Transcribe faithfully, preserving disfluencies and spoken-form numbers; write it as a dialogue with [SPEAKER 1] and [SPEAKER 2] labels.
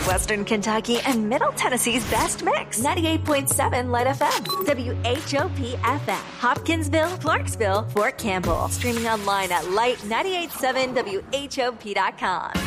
[SPEAKER 1] Western Kentucky and Middle Tennessee's best mix. ninety-eight point seven Light F M. W H O P F M. Hopkinsville, Clarksville, Fort Campbell. Streaming online at light nine eight seven W H O P dot com.